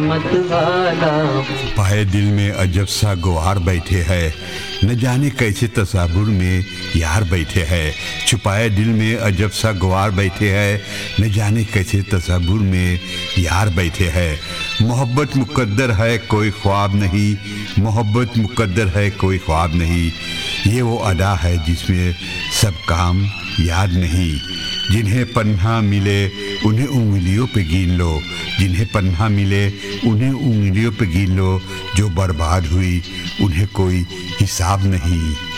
मतवाला। पाए दिल में अजब सा गुहार बैठे है, न जाने कैसे तस्वुर में यार बैठे है। छुपाए दिल में अजब सा गुहार बैठे है, न जाने कैसे तस्वुर में यार बैठे है। मोहब्बत मुकद्दर है कोई ख्वाब नहीं, मोहब्बत मुकद्दर है कोई ख्वाब नहीं। ये वो अदा है जिसमें सब काम याद नहीं। जिन्हें पन्हा मिले उन्हें उंगलियों पे गिन लो, जिन्हें पन्हा मिले उन्हें उंगलियों पे गिन लो। जो बर्बाद हुई उन्हें कोई हिसाब नहीं।